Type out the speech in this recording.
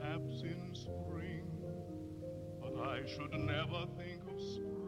perhaps in spring, but I should never think of spring